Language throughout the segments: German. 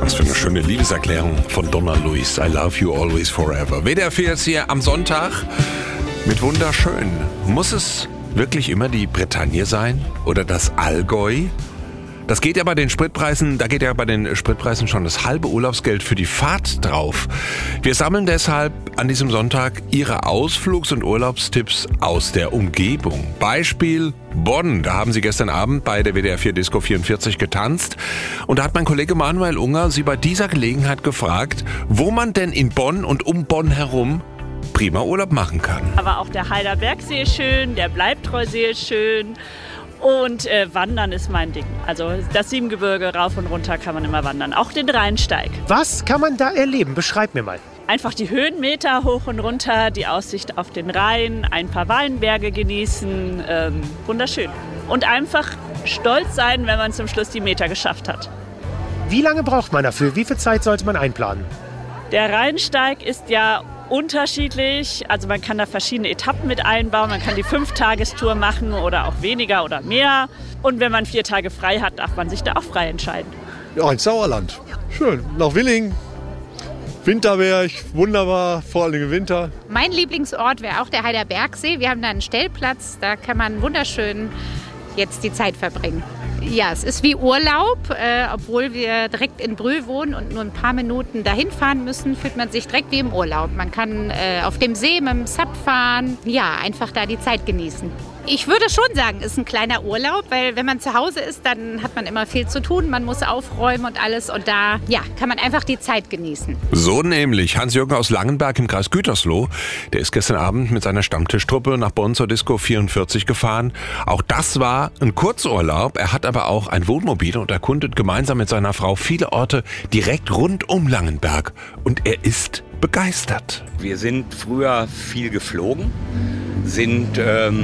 Was für eine schöne Liebeserklärung von Donna Luis. I love you always forever. WDR 4 jetzt hier am Sonntag mit wunderschön. Muss es wirklich immer die Bretagne sein oder das Allgäu? Das geht ja bei den Spritpreisen, da geht ja bei den Spritpreisen schon das halbe Urlaubsgeld für die Fahrt drauf. Wir sammeln deshalb an diesem Sonntag Ihre Ausflugs- und Urlaubstipps aus der Umgebung. Beispiel Bonn. Da haben Sie gestern Abend bei der WDR 4 Disco 44 getanzt. Und da hat mein Kollege Manuel Unger Sie bei dieser Gelegenheit gefragt, wo man denn in Bonn und um Bonn herum prima Urlaub machen kann. Aber auch der Heiderbergsee ist schön, der Bleibtreusee ist schön. Und Wandern ist mein Ding. Also das Siebengebirge rauf und runter kann man immer wandern. Auch den Rheinsteig. Was kann man da erleben? Beschreib mir mal. Einfach die Höhenmeter hoch und runter, die Aussicht auf den Rhein, ein paar Weinberge genießen. Wunderschön. Und einfach stolz sein, wenn man zum Schluss die Meter geschafft hat. Wie lange braucht man dafür? Wie viel Zeit sollte man einplanen? Der Rheinsteig ist ja unterschiedlich, also man kann da verschiedene Etappen mit einbauen, man kann die 5-Tagestour machen oder auch weniger oder mehr. Und wenn man 4 Tage frei hat, darf man sich da auch frei entscheiden. Ja, ins Sauerland. Schön. Nach Willingen. Winterberg, wunderbar, vor allem im Winter. Mein Lieblingsort wäre auch der Heiderbergsee. Wir haben da einen Stellplatz, da kann man wunderschön jetzt die Zeit verbringen. Ja, es ist wie Urlaub, obwohl wir direkt in Brühl wohnen und nur ein paar Minuten dahin fahren müssen, fühlt man sich direkt wie im Urlaub. Man kann auf dem See mit dem Sub fahren, ja, einfach da die Zeit genießen. Ich würde schon sagen, es ist ein kleiner Urlaub, weil wenn man zu Hause ist, dann hat man immer viel zu tun, man muss aufräumen und alles und da, ja, kann man einfach die Zeit genießen. So nämlich Hans-Jürgen aus Langenberg im Kreis Gütersloh, der ist gestern Abend mit seiner Stammtischtruppe nach Bonn zur Disco 44 gefahren. Auch das war ein Kurzurlaub, er hat aber auch ein Wohnmobil und erkundet gemeinsam mit seiner Frau viele Orte direkt rund um Langenberg und er ist begeistert. Wir sind früher viel geflogen, sind,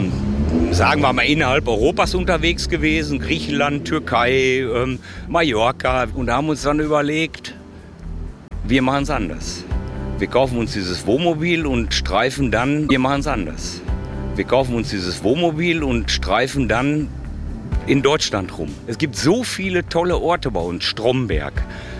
sagen wir mal, innerhalb Europas unterwegs gewesen, Griechenland, Türkei, Mallorca und haben uns dann überlegt, wir machen es anders. Wir kaufen uns dieses Wohnmobil und streifen dann, wir machen es anders. Wir kaufen uns dieses Wohnmobil und streifen dann in Deutschland rum. Es gibt so viele tolle Orte bei uns, Stromberg,